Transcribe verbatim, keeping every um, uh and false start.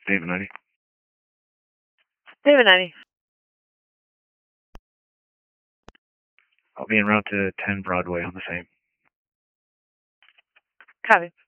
David ninety. David ninety. I'll be en route to ten Broadway on the same. Copy.